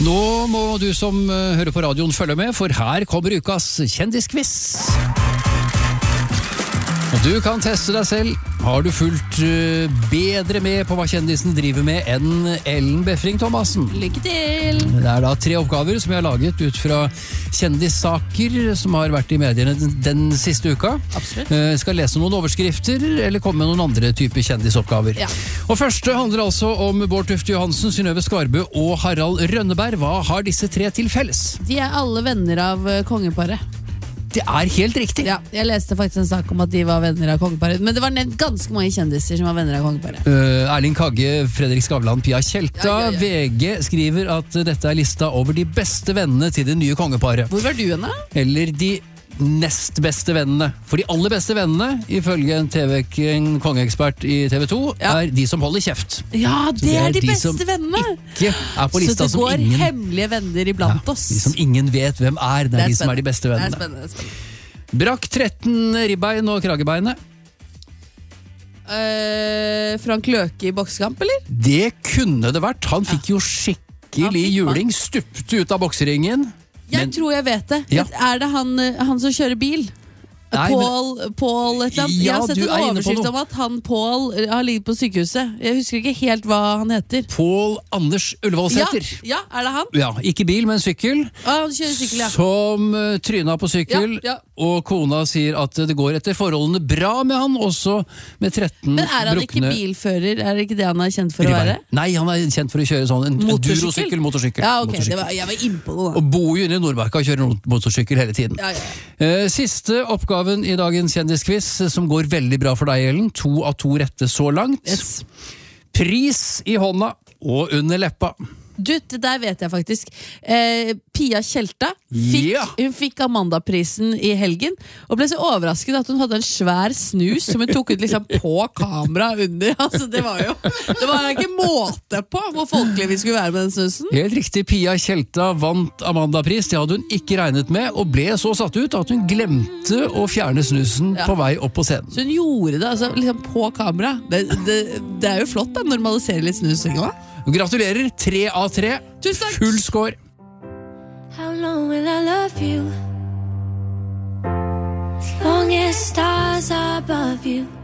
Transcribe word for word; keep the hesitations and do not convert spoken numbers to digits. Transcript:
Nå må du som uh, hører på radioen følge med, for her kommer ukas kjendisquiz. Og du kan teste deg selv. Har du fulgt uh, bedre med på hva kjendisen driver med enn Ellen Befring Thomassen? Lykke til! Det er da tre oppgaver som jeg har laget ut fra kjendissaker som har vært i mediene den, den siste uka. Absolutt. Uh, skal lese noen overskrifter, eller komme med noen andre typer kjendisoppgaver. Ja. Og første handler altså om Bård Tufte Johansen, Synnøve Skarbø og Harald Rønneberg. Hva har disse tre til felles? De er alle venner av uh, kongeparet. Det er helt riktig. Ja, jeg leste faktisk en sak om at de var venner av kongeparet. Men det var nevnt ganske mange kjendiser som var venner av kongeparet. Uh, Erling Kagge, Fredrik Skavlan, Pia Tjelta. Ja, ja, ja. V G skriver at dette er lista over de beste vennene til det nye kongeparet. Hvor var du henne? Eller de nest beste vennene. For de aller beste vennene, ifølge en, T V, en kongeekspert i T V to, Ja. er de som holder kjeft. Ja, det, Det er er de, de beste som vennene! Ikke er på Så lista det som går ingen, hemmelige venner iblant ja, oss. de som ingen vet hvem er. Det er, Det er de som er de spennende. beste Det er vennene. spennende, det er spennende. Brakk tretten ribbein og kragebeinet. Uh, Frank Løke i boksekamp, eller? Det kunne det vært. Han fikk jo Han skikkelig fikk juling, stupte ut av bokseringen. Jeg Men- tror jeg vet det. Ja. Er det han, eh, han som kjører bil? Nei, Paul, Paul et eller annet. Ja, Jeg har sett du en er inne på overskrift noe. om at han Paul eh, har ligget på sykehuset. Jeg husker ikke helt hva han heter. Pål Anders Ja, Ullevålsæter. ja, er det han? Ja, ikke bil, men sykkel. Ah, han kjører sykkel, ja. Som uh, tryna på sykkel, Ja, ja. og kona sier at det går etter forholdene bra med han, også med tretten Men er han ikke brukne bilfører? Er det ikke det han er kjent for å være? ribbein. Nei, han er kjent for å kjøre sånn en, en Motorsykkel? durosykkel, motorsykkel. Ja, ok, motorsykkel. det var, jeg var innpå noe da. Og bor jo inne i Nordmarka og kjører mot- motorsykkel hele tiden. Ja, ja. Eh, Siste oppgaven i dagens kjendisquiz, som går veldig bra for deg, Ellen. To av to rette så langt. Yes. Pris i hånda og under leppa. Du, det der vet jeg faktisk. Eh, Pia Tjelta fikk, Ja. hun fikk Amandaprisen i helgen, og ble så overrasket at hun hadde en svær snus som hun tok ut liksom på kamera under. Altså, det var jo det var ikke måte på hvor folkelig vi skulle være med den snusen. Helt riktig, Pia Tjelta vant Amanda-pris. Det hadde hun ikke regnet med, og ble så satt ut at hun glemte å fjerne snusen Ja. på vei opp på scenen. Så hun gjorde det altså, liksom på kamera. Det, det, det er jo flott da, normalisere litt snusing da. Gratulerer, tre av tre. Tusen takk. Full score. How long will I love you? As long as stars are above you.